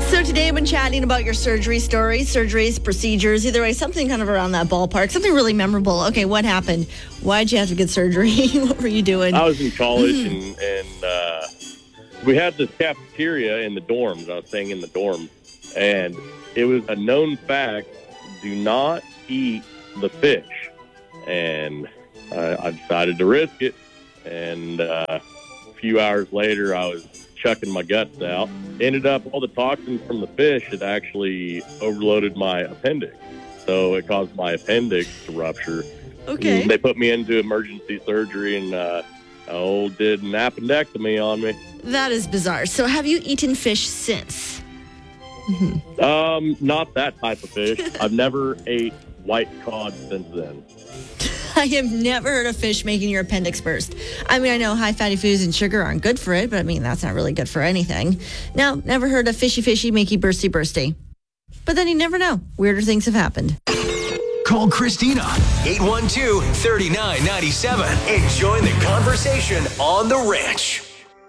So today I've been chatting about your surgery stories, surgeries, procedures, either way, something kind of around that ballpark, something really memorable. Okay, what happened? Why'd you have to get surgery? What were you doing? I was in college and we had this cafeteria in the dorms. I was staying in the dorms, and it was a known fact, do not eat the fish. And I decided to risk it, and a few hours later I was chucking my guts out. Ended up, all the toxins from the fish had actually overloaded my appendix. So it caused my appendix to rupture. Okay. And they put me into emergency surgery and did an appendectomy on me. That is bizarre. So have you eaten fish since? Not that type of fish. I've never ate white cod since then. I have never heard of fish making your appendix burst. I mean, I know high fatty foods and sugar aren't good for it, but I mean, that's not really good for anything. Now, never heard of fishy, make you bursty. But then you never know. Weirder things have happened. Call Christina, 812-3997, and join the conversation on The Ranch.